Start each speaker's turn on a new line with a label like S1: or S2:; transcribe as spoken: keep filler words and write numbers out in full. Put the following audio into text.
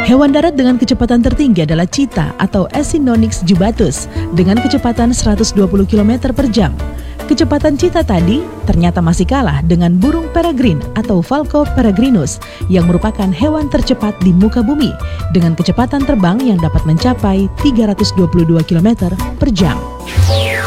S1: Hewan darat dengan kecepatan tertinggi adalah cheetah atau Acinonyx jubatus dengan kecepatan seratus dua puluh kilometer per jam. Kecepatan cheetah tadi ternyata masih kalah dengan burung peregrine atau Falco peregrinus yang merupakan hewan tercepat di muka bumi dengan kecepatan terbang yang dapat mencapai tiga ratus dua puluh dua kilometer per jam.